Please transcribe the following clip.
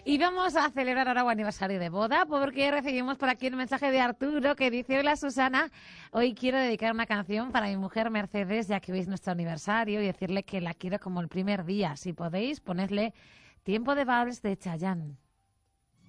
Y vamos a celebrar ahora un aniversario de boda porque recibimos por aquí un mensaje de Arturo que dice: hola Susana, hoy quiero dedicar una canción para mi mujer Mercedes, ya que hoy es nuestro aniversario, y decirle que la quiero como el primer día. Si podéis, ponedle Tiempo de Vals de Chayanne.